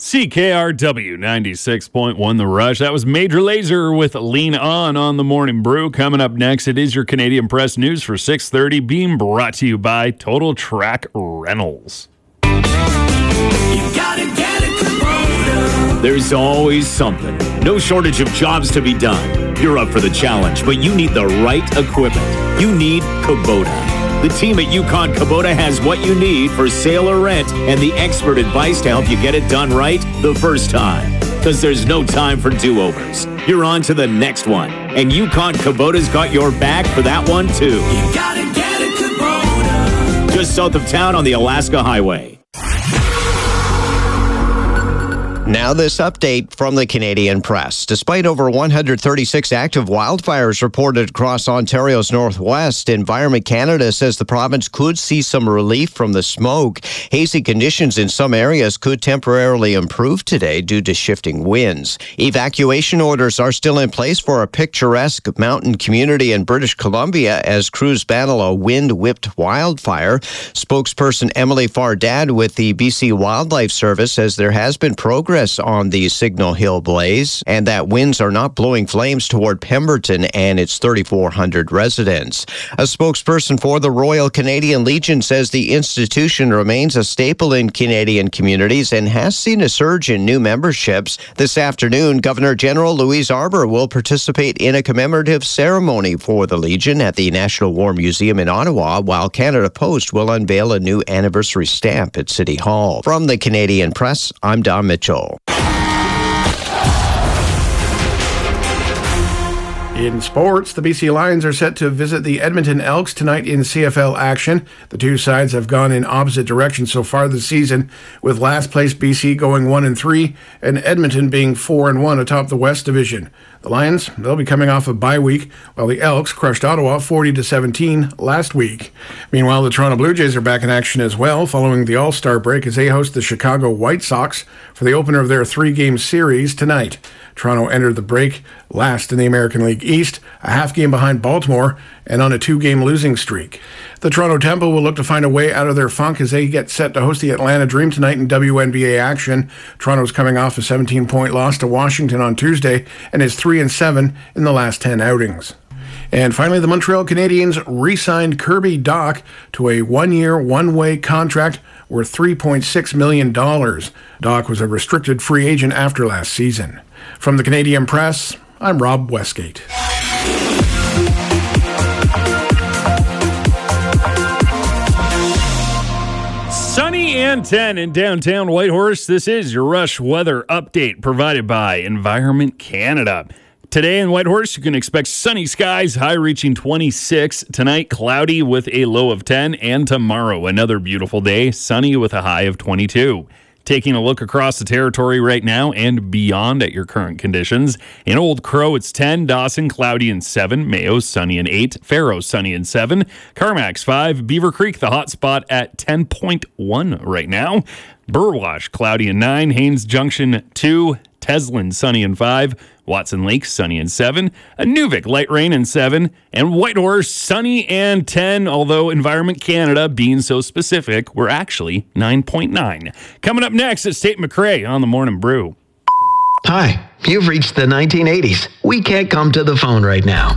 CKRW 96.1 The Rush. That was Major Lazer with Lean On the Morning Brew. Coming up next, it is your Canadian Press News for 6:30, being brought to you by Total Track Rentals. You gotta get a Kubota. There's always something. No shortage of jobs to be done. You're up for the challenge, but you need the right equipment. You need Kubota. The team at Yukon Kubota has what you need for sale or rent and the expert advice to help you get it done right the first time. Because there's no time for do-overs. You're on to the next one. And Yukon Kubota's got your back for that one, too. You gotta get a Kubota. Just south of town on the Alaska Highway. Now this update from the Canadian Press. Despite over 136 active wildfires reported across Ontario's northwest, Environment Canada says the province could see some relief from the smoke. Hazy conditions in some areas could temporarily improve today due to shifting winds. Evacuation orders are still in place for a picturesque mountain community in British Columbia as crews battle a wind-whipped wildfire. Spokesperson Emily Fardad with the BC Wildlife Service says there has been progress on the Signal Hill blaze and that winds are not blowing flames toward Pemberton and its 3,400 residents. A spokesperson for the Royal Canadian Legion says the institution remains a staple in Canadian communities and has seen a surge in new memberships. This afternoon, Governor General Louise Arbour will participate in a commemorative ceremony for the Legion at the National War Museum in Ottawa, while Canada Post will unveil a new anniversary stamp at City Hall. From the Canadian Press, I'm Don Mitchell. In sports, the BC Lions are set to visit the Edmonton Elks tonight in CFL action. The two sides have gone in opposite directions so far this season, with last place BC going 1-3 and Edmonton being 4-1 atop the West Division. The Lions, they'll be coming off a bye week, while the Elks crushed Ottawa 40-17 last week. Meanwhile, the Toronto Blue Jays are back in action as well, following the All-Star break as they host the Chicago White Sox for the opener of their three-game series tonight. Toronto entered the break last in the American League East, a half game behind Baltimore, and on a two-game losing streak. The Toronto Temple will look to find a way out of their funk as they get set to host the Atlanta Dream tonight in WNBA action. Toronto's coming off a 17-point loss to Washington on Tuesday and is 3-7 in the last 10 outings. And finally, the Montreal Canadiens re-signed Kirby Dach to a one-year, one-way contract worth $3.6 million. Dach was a restricted free agent after last season. From the Canadian Press, I'm Rob Westgate. Sunny and 10 in downtown Whitehorse. This is your Rush weather update provided by Environment Canada. Today in Whitehorse, you can expect sunny skies, high reaching 26. Tonight, cloudy with a low of 10. And tomorrow, another beautiful day, sunny with a high of 22. Taking a look across the territory right now and beyond at your current conditions. In Old Crow, it's 10. Dawson, cloudy and 7. Mayo, sunny and 8. Faro, sunny and 7. Carmack's 5. Beaver Creek, the hot spot at 10.1 right now. Burwash, cloudy and 9. Haines Junction, 2. Teslin, sunny and 5. Watson Lake, sunny and 7. Nuvik, light rain and 7. And Whitehorse, sunny and 10. Although Environment Canada, being so specific, we're actually 9.9. Coming up next is Tate McRae on the Morning Brew. Hi, you've reached the 1980s. We can't come to the phone right now.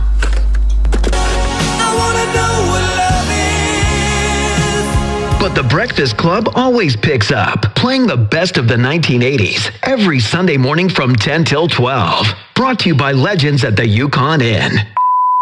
But the Breakfast Club always picks up, playing the best of the 1980s every Sunday morning from 10 till 12. Brought to you by Legends at the Yukon Inn.